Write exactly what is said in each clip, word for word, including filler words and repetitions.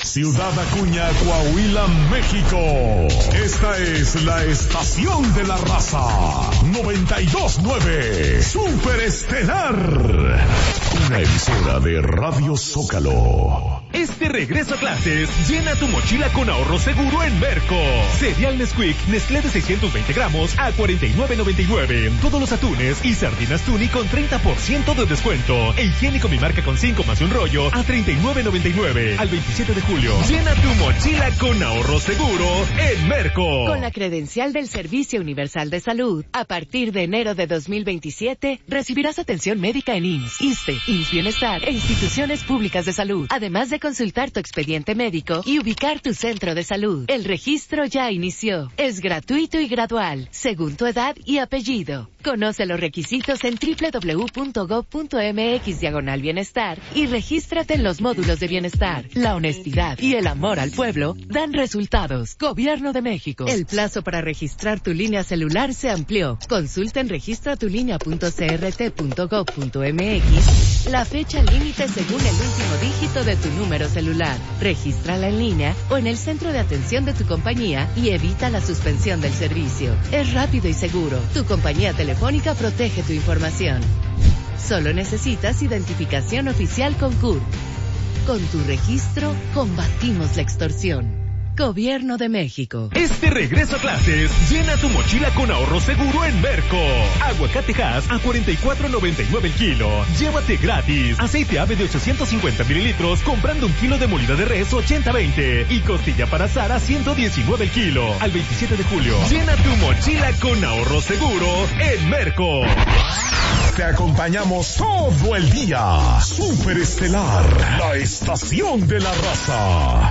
Ciudad Acuña, Coahuila, México. Esta es la estación de la raza. noventa y dos punto nueve. Super Estelar. Una emisora de Radio Zócalo. Este regreso a clases, llena tu mochila con ahorro seguro en Merco. Cereal Nesquik, Nestlé de seiscientos veinte gramos a cuarenta y nueve noventa y nueve. Todos los atunes y sardinas Tuni con treinta por ciento de descuento. E higiénico Mi Marca con cinco más un rollo a treinta y nueve noventa y nueve. Al veintisiete de julio. Llena tu mochila con ahorro seguro en Merco. Con la credencial del Servicio Universal de Salud, a partir de enero de dos mil veintisiete, recibirás atención médica en I M S S, ISSSTE, I M S S Bienestar e instituciones públicas de salud, además de consultar tu expediente médico y ubicar tu centro de salud. El registro ya inició. Es gratuito y gradual, según tu edad y apellido. Conoce los requisitos en doble u doble u doble u punto gob punto eme equis diagonal bienestar y regístrate en los módulos de bienestar. La honestidad y el amor al pueblo dan resultados. Gobierno de México. El plazo para registrar tu línea celular se amplió. Consulta en registratulínea punto c r t punto gob punto eme equis la fecha límite según el último dígito de tu número celular. Regístrala en línea o en el centro de atención de tu compañía y evita la suspensión del servicio. Es rápido y seguro. Tu compañía telefónica protege tu información. Solo necesitas identificación oficial con C U R P. Con tu registro, combatimos la extorsión. Gobierno de México. Este regreso a clases, llena tu mochila con ahorro seguro en Merco. Aguacate Hass a cuarenta y cuatro noventa y nueve el kilo. Llévate gratis. Aceite ave de ochocientos cincuenta mililitros comprando un kilo de molida de res ochenta veinte. Y costilla para asar a ciento diecinueve el kilo. Al veintisiete de julio. Llena tu mochila con ahorro seguro en Merco. Te acompañamos todo el día. Super Estelar, la estación de la raza.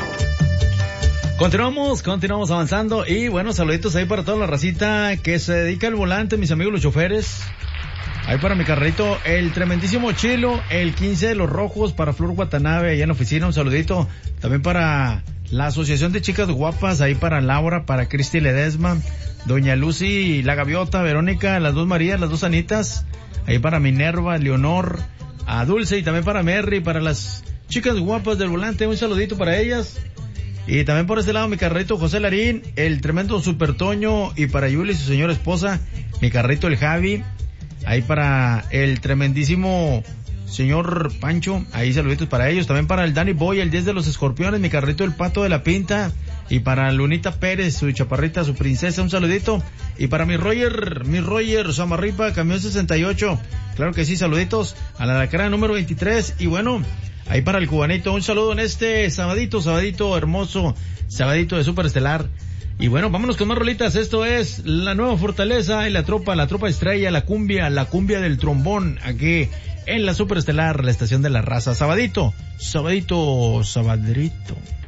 Continuamos, continuamos avanzando y bueno, saluditos ahí para toda la racita que se dedica al volante, mis amigos los choferes. Ahí para mi carrito, el tremendísimo Chilo, el quince de los Rojos, para Flor Watanabe allá en la oficina, un saludito. También para la Asociación de Chicas Guapas, ahí para Laura, para Cristi Ledesma, Doña Lucy, la Gaviota, Verónica, las dos Marías, las dos Anitas, ahí para Minerva, Leonor, a Dulce y también para Merry, para las chicas guapas del volante, un saludito para ellas. Y también por este lado mi carrito José Larín, el tremendo Super Toño, y para Yuli, su señora esposa, mi carrito el Javi, ahí para el tremendísimo señor Pancho, ahí saluditos para ellos, también para el Danny Boy, el diez de los Escorpiones, mi carrito el Pato de la Pinta, y para Lunita Pérez, su chaparrita, su princesa, un saludito, y para mi Roger, mi Roger Samarripa, camión sesenta y ocho, claro que sí, saluditos a la lacra número veintitrés, y bueno, ahí para el cubanito, un saludo en este sabadito, sabadito hermoso, sabadito de Super Estelar. Y bueno, vámonos con más rolitas. Esto es la nueva fortaleza y la tropa, la tropa estrella, la cumbia, la cumbia del trombón, aquí en la Super Estelar, la estación de la raza. Sabadito, sabadito, sabadrito.